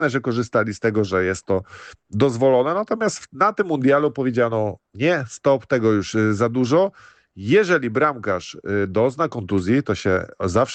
że korzystali z tego, że jest to dozwolone. Natomiast na tym mundialu powiedziano nie, stop, tego już za dużo. Jeżeli bramkarz dozna kontuzji, to się zawsze